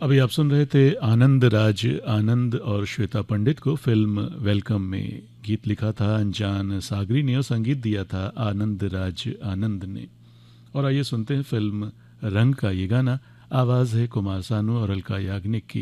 अभी आप सुन रहे थे आनंद राज आनंद और श्वेता पंडित को। फिल्म वेलकम में गीत लिखा था अनजान सागरी ने और संगीत दिया था आनंद राज आनंद ने। और आइए सुनते हैं फिल्म रंग का ये गाना। आवाज़ है कुमार सानू और अलका याग्निक की।